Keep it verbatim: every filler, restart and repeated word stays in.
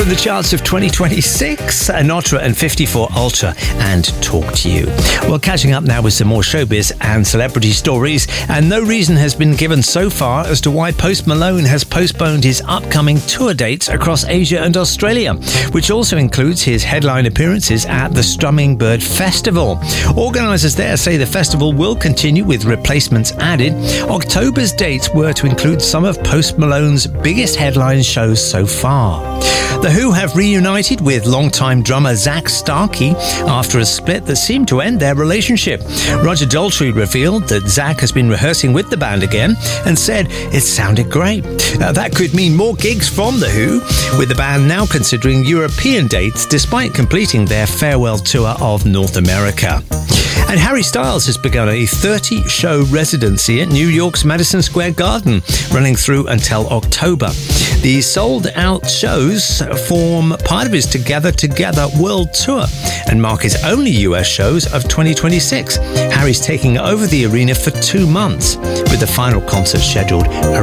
the charts of twenty twenty-six, Anotra and fifty-four Ultra and Talk to You. Well, catching up now with some more showbiz and celebrity stories, and no reason has been given so far as to why Post Malone has postponed his upcoming tour dates across Asia and Australia, which also includes his headline appearances at the Strumming Bird Festival. Organisers there say the festival will continue with replacements added. October's dates were to include some of Post Malone's biggest headline shows so far. The Who have reunited with longtime drummer Zak Starkey after a split that seemed to end their relationship. Roger Daltrey revealed that Zak has been rehearsing with the band again and said it sounded great. Uh, that could mean more gigs from The Who, with the band now considering European dates despite completing their farewell tour of North America. And Harry Styles has begun a thirty-show residency at New York's Madison Square Garden, running through until October. The sold-out shows form part of his Together Together World Tour and mark his only U S shows of twenty twenty-six. Harry's taking over the arena for two months, with the final concert scheduled